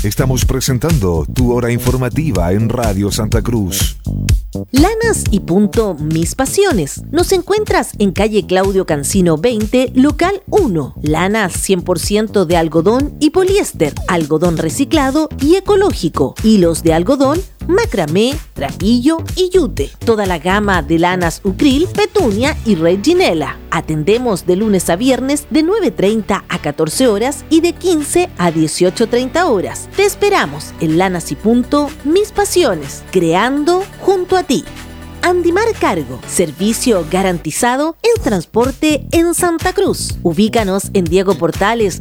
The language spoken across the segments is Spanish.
Estamos presentando tu hora informativa en Radio Santa Cruz. Lanas y Punto Mis Pasiones. Nos encuentras en calle Claudio Cancino 20, local 1. Lanas 100% de algodón y poliéster, algodón reciclado y ecológico, hilos de algodón, macramé, trapillo y yute. Toda la gama de lanas Ucril, Petunia y Reginela. Atendemos de lunes a viernes de 9:30 a 14 horas y de 15 a 18:30 horas. Te esperamos en Lanas y Punto Mis Pasiones, creando junto a ti. Andimar Cargo, servicio garantizado en transporte en Santa Cruz. Ubícanos en Diego Portales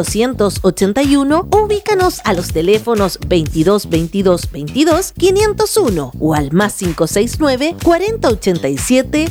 1281 o ubícanos a los teléfonos 22 22 22 501 o al más 569 4087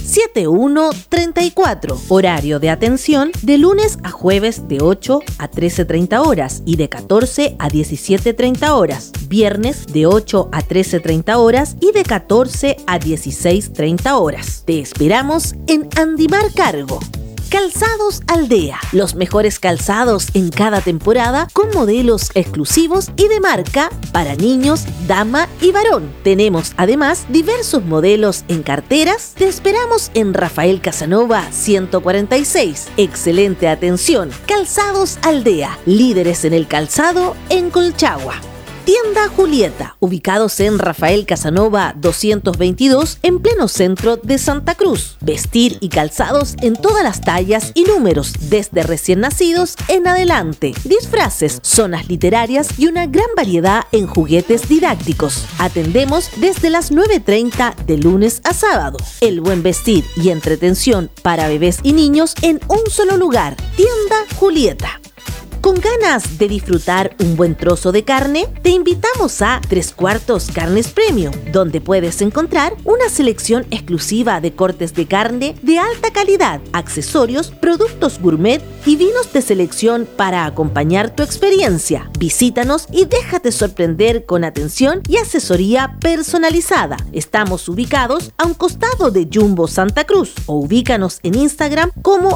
7134. Horario de atención de lunes a jueves de 8 a 13:30 horas y de 14 a 17:30 horas. Viernes de 8 a 13:30 horas y de 14 a 16:30 horas. Te esperamos en Andimar Cargo. Calzados Aldea, los mejores calzados en cada temporada con modelos exclusivos y de marca para niños, dama y varón. Tenemos además diversos modelos en carteras. Te esperamos en Rafael Casanova 146. Excelente atención. Calzados Aldea, líderes en el calzado en Colchagua. Tienda Julieta, ubicados en Rafael Casanova 222, en pleno centro de Santa Cruz. Vestir y calzados en todas las tallas y números, desde recién nacidos en adelante. Disfraces, zonas literarias y una gran variedad en juguetes didácticos. Atendemos desde las 9:30 de lunes a sábado. El buen vestir y entretención para bebés y niños en un solo lugar. Tienda Julieta. ¿Con ganas de disfrutar un buen trozo de carne? Te invitamos a 3/4 Carnes Premium, donde puedes encontrar una selección exclusiva de cortes de carne de alta calidad, accesorios, productos gourmet y vinos de selección para acompañar tu experiencia. Visítanos y déjate sorprender con atención y asesoría personalizada. Estamos ubicados a un costado de Jumbo Santa Cruz o ubícanos en Instagram como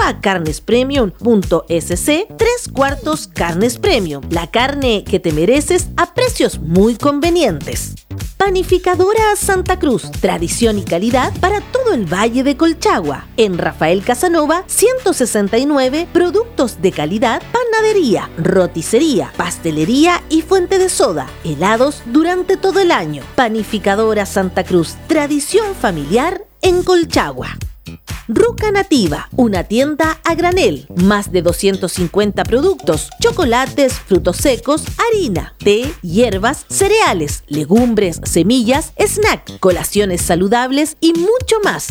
@carnespremium.sc 3/4 Carnes Premium, la carne que te mereces a precios muy convenientes. Panificadora Santa Cruz, tradición y calidad para todo el Valle de Colchagua. En Rafael Casanova 169, productos de calidad, panadería, roticería, pastelería y fuente de soda, helados durante todo el año. Panificadora Santa Cruz, tradición familiar en Colchagua. Ruca Nativa, una tienda a granel, más de 250 productos, chocolates, frutos secos, harina, té, hierbas, cereales, legumbres, semillas, snack, colaciones saludables y mucho más.